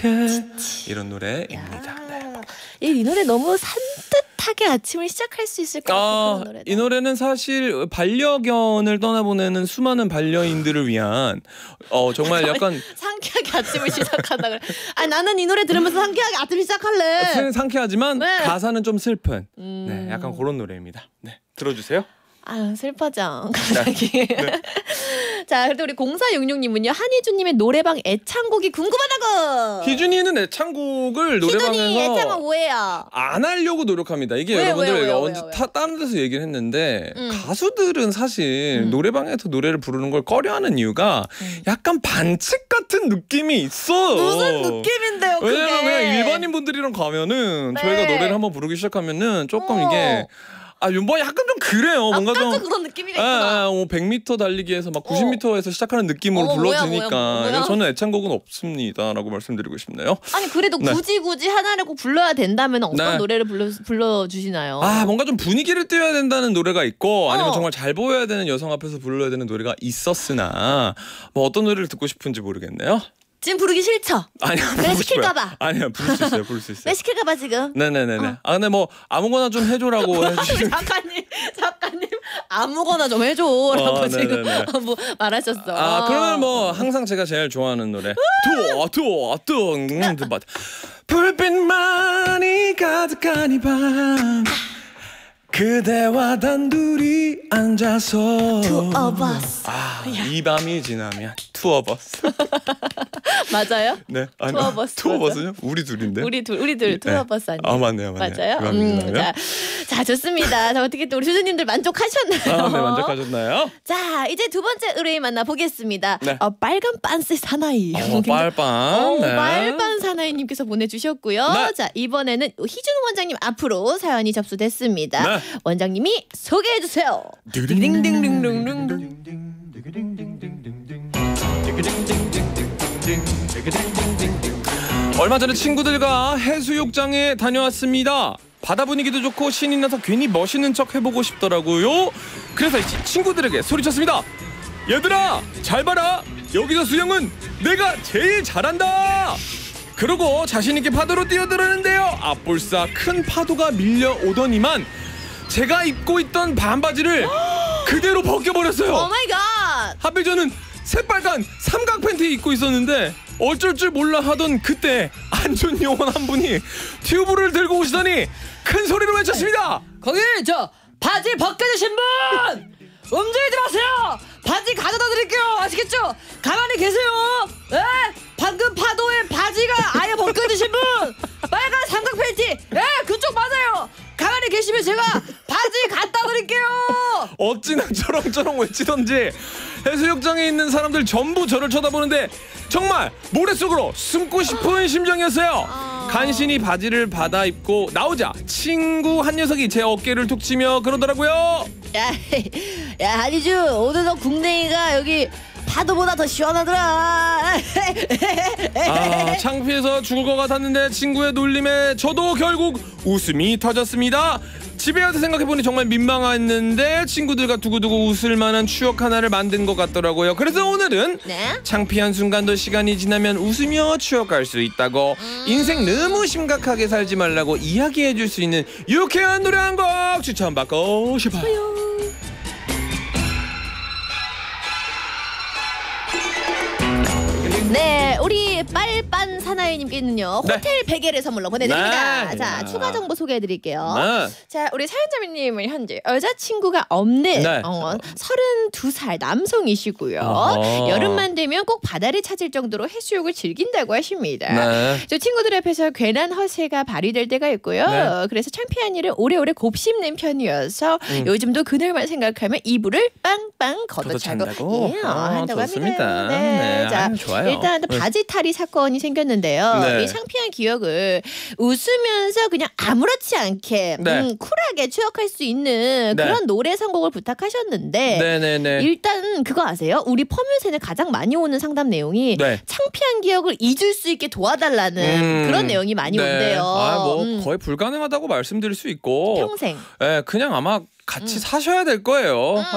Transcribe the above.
이런 노래입니다. 네. 이 노래 너무 산뜻하게 아침을 시작할 수 있을 것 같은 그런 노래다. 이 노래는 사실 반려견을 떠나보내는 수많은 반려인들을 위한 정말 약간 상쾌하게 아침을 시작한다 그래. 아 나는 이 노래 들으면서 상쾌하게 아침을 시작할래. 상쾌하지만 네. 가사는 좀 슬픈 네, 약간 그런 노래입니다. 네, 들어주세요. 아 슬퍼져 갑자기. 네. 자 그래도 우리 0466님은요 한희준님의 노래방 애창곡이 궁금하다고. 희준이는 애창곡을 노래방에서 희준이 애창곡 뭐예요? 안 하려고 노력합니다. 이게 여러분들 언제 다른 데서 얘기를 했는데 가수들은 사실 노래방에서 노래를 부르는 걸 꺼려하는 이유가 약간 반칙 같은 느낌이 있어요. 무슨 느낌인데요 그게? 왜냐면 그냥 일반인 분들이랑 가면은 네. 저희가 노래를 한번 부르기 시작하면은 조금 이게 뭐 약간 좀 그래요. 뭔가 좀 그런 느낌이 있구나. 100m 달리기에서 막 90m에서 시작하는 느낌으로 불러주니까 뭐야. 저는 애창곡은 없습니다라고 말씀드리고 싶네요. 아니 그래도 굳이 하나를 꼭 불러야 된다면 어떤 노래를 불러주시나요? 뭔가 좀 분위기를 띄워야 된다는 노래가 있고 아니면 정말 잘 보여야 되는 여성 앞에서 불러야 되는 노래가 있었으나 뭐 어떤 노래를 듣고 싶은지 모르겠네요. 지금 부르기 싫죠? 아니요. 왜 시킬까봐? 아니요. 부를 수 있어요. 왜 시킬까봐 지금? 네네네네. 근데 뭐 아무거나 좀 해줘라고 해주시면. 작가님 아무거나 좀 해줘라고 지금 뭐 말하셨어. 그러면 뭐 항상 제가 제일 좋아하는 노래. 불빛만이 가득한 이 밤 그대와 단둘이 앉아서 Two of us. 이 밤이 지나면 Two of us. 맞아요? 네. Two of us. Two of us요? 우리 둘인데. 우리 둘 Two of us 아니에요? 맞네요. 맞아요? 자 좋습니다. 자 어떻게 또 우리 수준님들 만족하셨나요? 네, 만족하셨나요? 자 이제 두 번째 의뢰인 만나보겠습니다. 네. 빨간 빤스 사나이. 빨반. 네. 빨반 사나이님께서 보내주셨고요. 네. 자 이번에는 희준 원장님 앞으로 사연이 접수됐습니다. 네. 원장님이 소개해주세요. 얼마 전에 친구들과 해수욕장에 다녀왔습니다. 바다 분위기도 좋고 신이 나서 괜히 멋있는 척 해보고 싶더라고요. 그래서 친구들에게 소리쳤습니다. 얘들아 잘 봐라. 여기서 수영은 내가 제일 잘한다. 그러고 자신있게 파도로 뛰어들었는데요. 앞볼싸 큰 파도가 밀려오더니만 제가 입고 있던 반바지를 그대로 벗겨버렸어요. 오마이갓. 하필 저는 새빨간 삼각 팬티 입고 있었는데 어쩔 줄 몰라 하던 그때 안 좋은 요원 한 분이 튜브를 들고 오시더니 큰 소리로 외쳤습니다. 거기 저 바지 벗겨주신 분 움직이지 마세요. 바지 가져다 드릴게요. 아시겠죠? 가만히 계세요. 에? 방금 파도에 바지가 아예 벗겨주신 분 빨간 삼각 팬티 그쪽 맞아요. 가만히 계시면 제가 바지 갖다 드릴게요. 어찌나 저렁저렁 외치던지 해수욕장에 있는 사람들 전부 저를 쳐다보는데 정말 모래 속으로 숨고 싶은 심정이었어요. 간신히 바지를 받아 입고 나오자 친구 한 녀석이 제 어깨를 툭 치며 그러더라고요. 야 한이주 오늘 너 궁뎅이가 여기 파도보다 더 시원하더라. 창피해서 죽을 것 같았는데 친구의 놀림에 저도 결국 웃음이 터졌습니다. 집에 와서 생각해보니 정말 민망했는데 친구들과 두고두고 웃을 만한 추억 하나를 만든 것 같더라고요. 그래서 오늘은 창피한 순간도 시간이 지나면 웃으며 추억할 수 있다고 인생 너무 심각하게 살지 말라고 이야기해줄 수 있는 유쾌한 노래 한 곡 추천받고 싶어요. 네, 우리 빨반 사나이님께는요 호텔 베개를 선물로 보내드립니다. 네. 자, 추가 정보 소개해드릴게요. 네. 자, 우리 사연자님은 현재 여자친구가 없는 32살 남성이시고요. 여름만 되면 꼭 바다를 찾을 정도로 해수욕을 즐긴다고 하십니다. 저 친구들 앞에서 괜한 허세가 발휘될 때가 있고요. 그래서 창피한 일을 오래오래 곱씹는 편이어서 요즘도 그날만 생각하면 이불을 빵빵 걷어차고 한다고 좋습니다. 합니다. 자, 좋아요. 일단 바지탈이 사건이 생겼는데요. 이 창피한 기억을 웃으면서 그냥 아무렇지 않게 쿨하게 추억할 수 있는 그런 노래 선곡을 부탁하셨는데 일단 그거 아세요? 우리 퍼뮤센에 가장 많이 오는 상담 내용이 창피한 기억을 잊을 수 있게 도와달라는 그런 내용이 많이 온대요. 뭐 거의 불가능하다고 말씀드릴 수 있고 평생 그냥 아마 같이 사셔야 될 거예요.